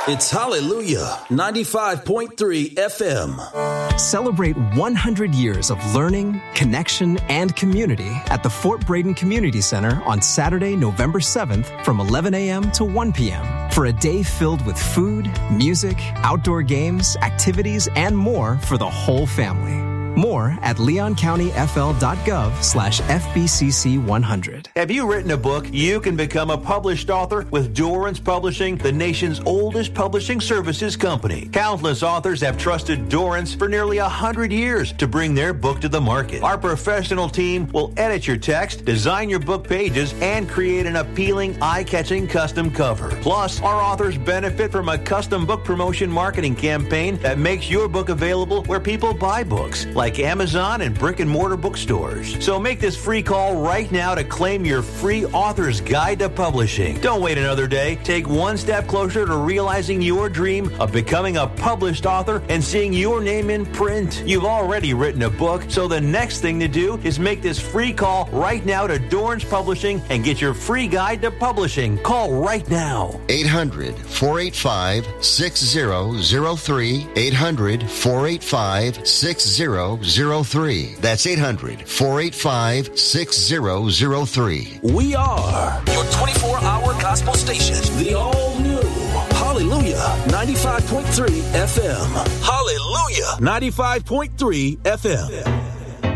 It's Hallelujah 95.3 FM. Celebrate 100 years of learning, connection, and community at the Fort Braden Community Center on Saturday, November 7th from 11 a.m. to 1 p.m. for a day filled with food, music, outdoor games, activities, and more for the whole family. More at leoncountyfl.gov/FBCC100. Have you written a book? You can become a published author with Dorrance Publishing, the nation's oldest publishing services company. Countless authors have trusted Dorrance for nearly 100 years to bring their book to the market. Our professional team will edit your text, design your book pages, and create an appealing, eye-catching custom cover. Plus, our authors benefit from a custom book promotion marketing campaign that makes your book available where people buy books, like Amazon and brick-and-mortar bookstores. So make this free call right now to claim your free author's guide to publishing. Don't wait another day. Take one step closer to realizing your dream of becoming a published author and seeing your name in print. You've already written a book, so the next thing to do is make this free call right now to Dorrance Publishing and get your free guide to publishing. Call right now. 800-485-6003. 800-485-6003. That's 800-485-6003. We are your 24-hour gospel station. The all-new Hallelujah 95.3 FM. Hallelujah 95.3 FM.